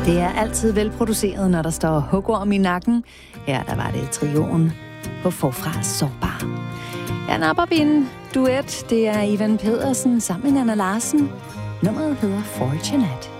Det er altid velproduceret, når der står hugorm i nakken. Her der var det trioen på Forfra Sårbar. Her napper vi en duet. Det er Ivan Pedersen sammen med Anna Larsen. Nummeret hedder Fortunate.